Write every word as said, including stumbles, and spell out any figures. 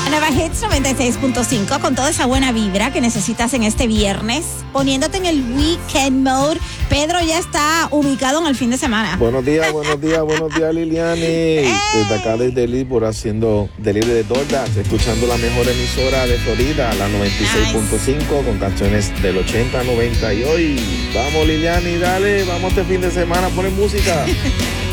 Nueva Hits noventa y seis punto cinco con toda esa buena vibra que necesitas en este viernes, poniéndote en el weekend mode. Pedro ya está ubicado en el fin de semana. Buenos días, buenos días, buenos días, Liliani. ¡Hey! Desde acá desde Libor haciendo delivery de tortas, escuchando la mejor emisora de Florida, la noventa y seis punto cinco, con canciones del ochenta, noventa y hoy. Vamos, Liliani, dale, vamos este fin de semana a poner música.